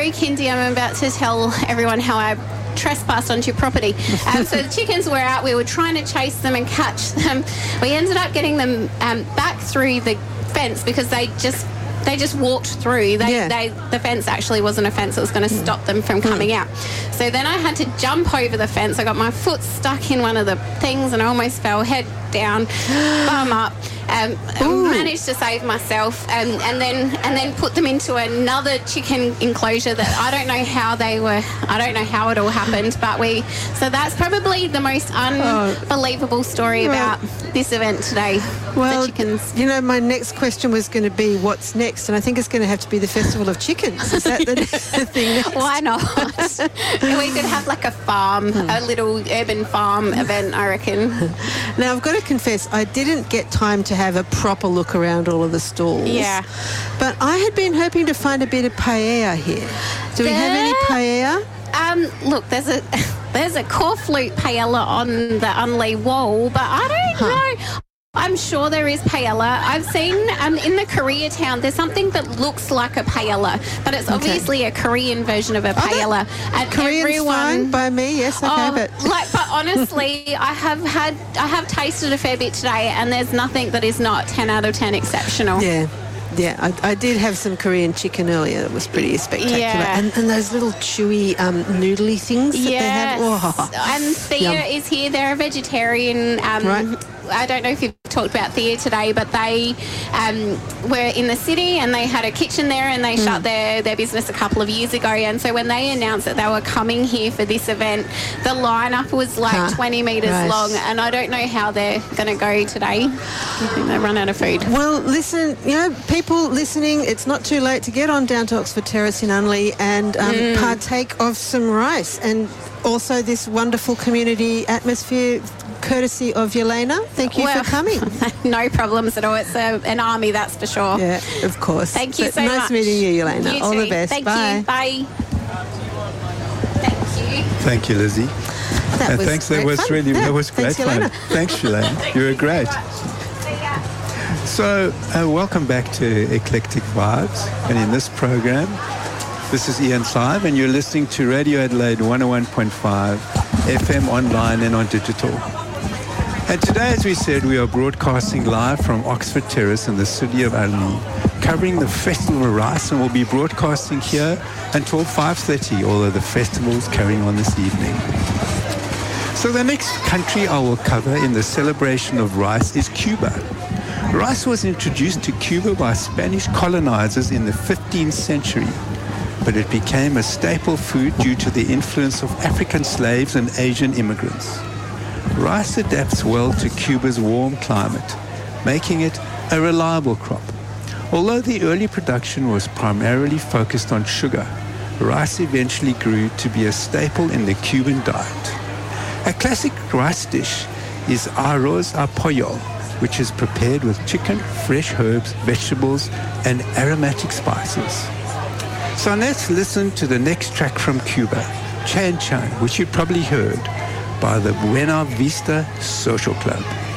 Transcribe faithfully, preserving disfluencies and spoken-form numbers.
Kindy, I'm about to tell everyone how I trespassed onto your property. Um, so the chickens were out. We were trying to chase them and catch them. We ended up getting them um, back through the fence because they just they just walked through. They, Yeah. they the fence actually wasn't a fence. It was going to stop them from coming out. So then I had to jump over the fence. I got my foot stuck in one of the things and I almost fell head down, bum up. Um, Ooh. managed to save myself and, and then and then put them into another chicken enclosure that I don't know how they were I don't know how it all happened, but we so that's probably the most unbelievable story Well- about this event today. Well, the chickens. you know, my next question was going to be what's next, and I think it's going to have to be the Festival of Chickens. Is that the, the thing next? Why not? We could have like a farm, a little urban farm event, I reckon. Now, I've got to confess, I didn't get time to have a proper look around all of the stalls. Yeah. But I had been hoping to find a bit of paella here. Do we have any paella? Um, look, there's a there's a corflute paella on the Unley wall, but I don't know. I'm sure there is paella. I've seen um, in the Koreatown, there's something that looks like a paella, but it's obviously a Korean version of a paella. And Korean's everyone, fine by me, yes, okay, Oh, but... like, but honestly, I have had, I have tasted a fair bit today, and there's nothing that is not ten out of ten exceptional. Yeah. Yeah, I, I did have some Korean chicken earlier. It was pretty spectacular. Yeah. And, and those little chewy um, noodly things that Yes. they have. Oh, and Thea yum. is here. They're a vegetarian. Um, Right. I don't know if you've talked about Thea today, but they um, were in the city and they had a kitchen there and they Mm. shut their, their business a couple of years ago. And so when they announced that they were coming here for this event, the lineup was like Huh. twenty metres Right. long. And I don't know how they're going to go today. I think they run out of food. Well, listen, you know, people listening, it's not too late to get on down to Oxford Terrace in Unley and um, Mm. partake of some rice and also this wonderful community atmosphere courtesy of Yelena. Thank you Well, for coming. No problems at all. It's a, an army, that's for sure. Yeah, of course. Thank you But so nice much. meeting you, Yelena. You All too. the best. Thank Bye. you. Bye. Thank you. Thank you, Lizzie. That and was thanks. That great was fun. really Yeah, that was great thanks, fun. Yelena. Thanks, Shalane. You were great. So, uh, welcome back to Eclectic Vibes. And in this program, this is Ian Clive, and you're listening to Radio Adelaide one oh one point five F M online and on digital. And today, as we said, we are broadcasting live from Oxford Terrace in the city of Unley, covering the Festival of Rice, and we'll be broadcasting here until five thirty, although the festival is carrying on this evening. So the next country I will cover in the celebration of rice is Cuba. Rice was introduced to Cuba by Spanish colonizers in the fifteenth century, but it became a staple food due to the influence of African slaves and Asian immigrants. Rice adapts well to Cuba's warm climate, making it a reliable crop. Although the early production was primarily focused on sugar, rice eventually grew to be a staple in the Cuban diet. A classic rice dish is arroz a pollo, which is prepared with chicken, fresh herbs, vegetables, and aromatic spices. So let's listen to the next track from Cuba, Chan Chan, which you probably heard, by the Buena Vista Social Club.